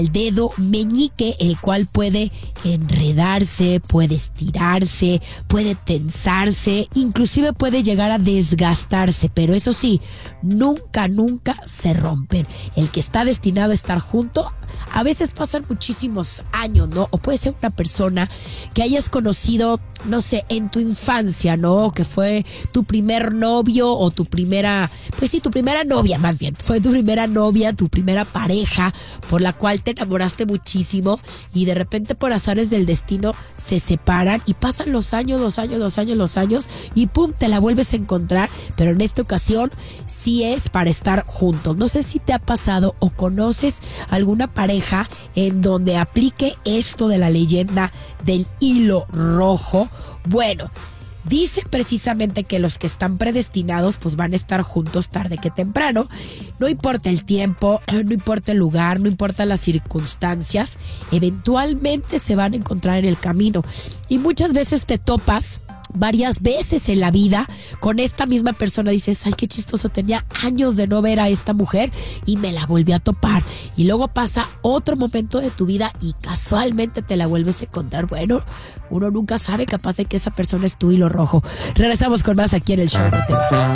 el dedo meñique, el cual puede enredarse, puede estirarse, puede tensarse, inclusive puede llegar a desgastarse, pero eso sí, nunca se rompen. El que está destinado a estar junto, a veces pasan muchísimos años, ¿no? O puede ser una persona que hayas conocido, no sé, en tu infancia, ¿no? Que fue tu primer novio o tu primera, pues sí, tu primera novia más bien. Fue tu primera novia, tu primera pareja por la cual te enamoraste muchísimo y de repente por azares del destino se separan y pasan los años y pum, te la vuelves a encontrar, pero en esta ocasión sí es para estar juntos. No sé si te ha pasado o conoces alguna pareja en donde aplique esto de la leyenda del hilo rojo. Bueno, dice precisamente que los que están predestinados pues van a estar juntos tarde que temprano. No importa el tiempo, no importa el lugar, no importa las circunstancias, eventualmente se van a encontrar en el camino. Y muchas veces te topas varias veces en la vida con esta misma persona. Dices, ay, qué chistoso, tenía años de no ver a esta mujer y me la volví a topar. Y luego pasa otro momento de tu vida y casualmente te la vuelves a encontrar. Bueno, uno nunca sabe, capaz de que esa persona es tu hilo rojo. Regresamos con más aquí en el show. No te vayas.